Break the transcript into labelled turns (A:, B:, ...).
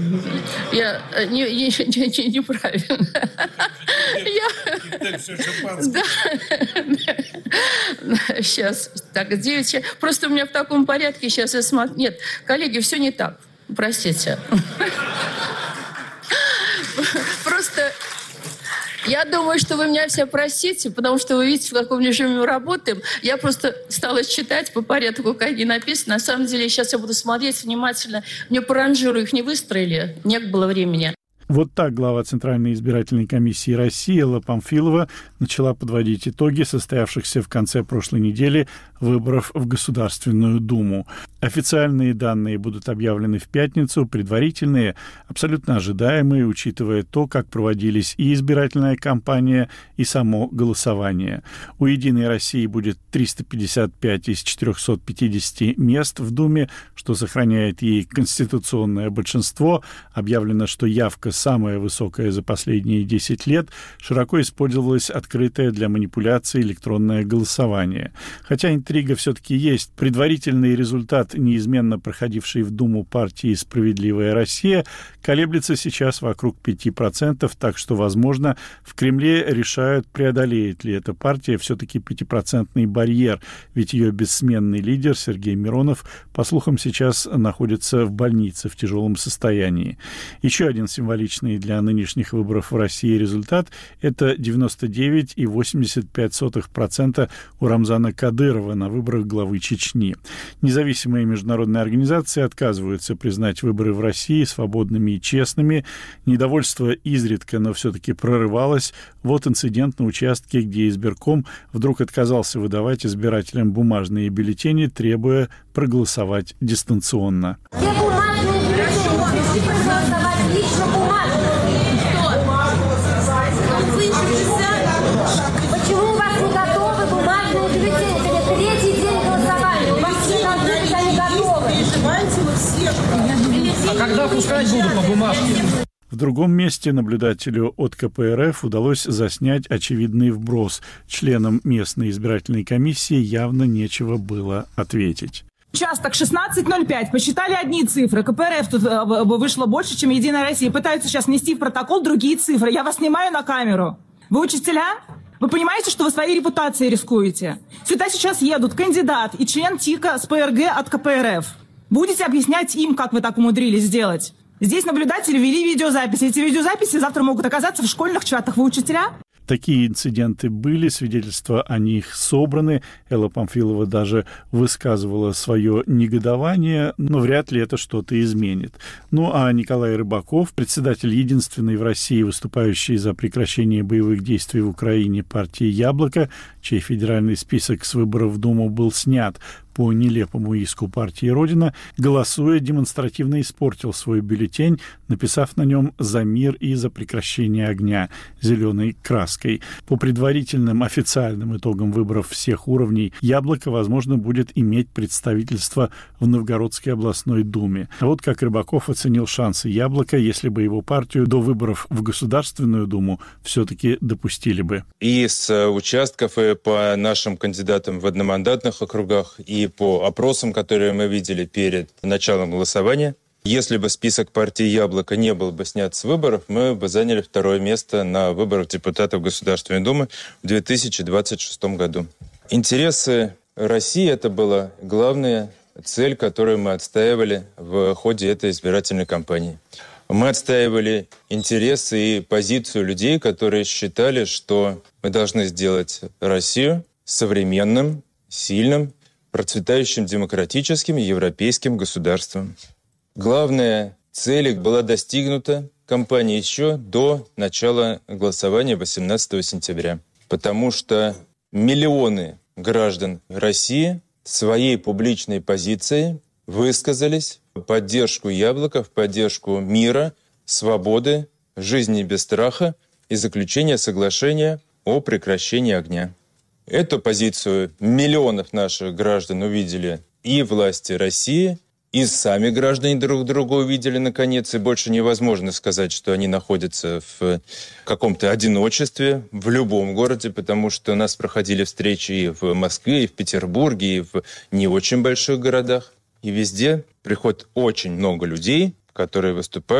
A: Я неправильно. Сейчас. Так, 9. Просто у меня в таком порядке сейчас я смотрю. Нет, коллеги, все не так. Простите. Просто я думаю, что вы меня все простите, потому что вы видите, в каком режиме мы работаем. Я просто стала читать по порядку, как они написаны. На самом деле, сейчас я буду смотреть внимательно. Мне по ранжиру их не выстроили. Не было времени.
B: Вот так глава Центральной избирательной комиссии России Элла Памфилова начала подводить итоги состоявшихся в конце прошлой недели выборов в Государственную Думу. Официальные данные будут объявлены в пятницу, предварительные, абсолютно ожидаемые, учитывая то, как проводились и избирательная кампания, и само голосование. У «Единой России» будет 355 из 450 мест в Думе, что сохраняет ей конституционное большинство. Объявлено, что явка самая высокая за последние 10 лет, широко использовалось открытое для манипуляций электронное голосование. Хотя интрига все-таки есть. Предварительный результат, неизменно проходивший в Думу партии «Справедливая Россия», колеблется сейчас вокруг 5%, так что, возможно, в Кремле решают, преодолеет ли эта партия все-таки 5% барьер, ведь ее бессменный лидер Сергей Миронов, по слухам, сейчас находится в больнице в тяжелом состоянии. Еще один символичный для нынешних выборов в России результат – это 99,85% у Рамзана Кадырова на выборах главы Чечни. Независимые международные организации отказываются признать выборы в России свободными и честными. Недовольство изредка, но все-таки прорывалось. Вот инцидент на участке, где избирком вдруг отказался выдавать избирателям бумажные бюллетени, требуя проголосовать дистанционно.
C: Почему у вас не готовы бумажные бюллетени? Это третий день голосования. У вас все должны быть они готовы.
D: А когда пускать будут по бумажке?
B: В другом месте наблюдателю от КПРФ удалось заснять очевидный вброс. Членам местной избирательной комиссии явно нечего было ответить.
E: Участок 16.05. Посчитали одни цифры. КПРФ тут вышло больше, чем «Единая Россия». Пытаются сейчас внести в протокол другие цифры. Я вас снимаю на камеру. Вы учителя? Вы понимаете, что вы своей репутацией рискуете? Сюда сейчас едут кандидат и член ТИКа с ПРГ от КПРФ. Будете объяснять им, как вы так умудрились сделать? Здесь наблюдатели вели видеозаписи. Эти видеозаписи завтра могут оказаться в школьных чатах. Вы учителя?
B: Такие инциденты были, свидетельства о них собраны. Элла Памфилова даже высказывала свое негодование, но вряд ли это что-то изменит. Ну а Николай Рыбаков, председатель единственной в России выступающей за прекращение боевых действий в Украине партии «Яблоко», чей федеральный список с выборов в Думу был снят по нелепому иску партии «Родина», голосуя, демонстративно испортил свой бюллетень, написав на нем «За мир и за прекращение огня» зеленой краской. По предварительным официальным итогам выборов всех уровней «Яблоко», возможно, будет иметь представительство в Новгородской областной думе. А вот как Рыбаков оценил шансы «Яблока», если бы его партию до выборов в Государственную Думу все-таки допустили бы.
F: И с участков, и по нашим кандидатам в одномандатных округах, и по опросам, которые мы видели перед началом голосования, если бы список партии «Яблоко» не был бы снят с выборов, мы бы заняли второе место на выборах депутатов Государственной Думы в 2026 году. Интересы России – это была главная цель, которую мы отстаивали в ходе этой избирательной кампании. Мы отстаивали интересы и позицию людей, которые считали, что мы должны сделать Россию современным, сильным, процветающим демократическим европейским государством. Главная цель была достигнута кампанией еще до начала голосования 18 сентября, потому что миллионы граждан России своей публичной позицией высказались в поддержку «Яблока», в поддержку мира, свободы, жизни без страха и заключения соглашения о прекращении огня. Эту позицию миллионов наших граждан увидели и власти России, и сами граждане друг друга увидели наконец, и больше невозможно сказать, что они находятся в каком-то одиночестве в любом городе, потому что у нас проходили встречи и в Москве, и в Петербурге, и в не очень больших городах. И везде приходит очень много людей, которые выступают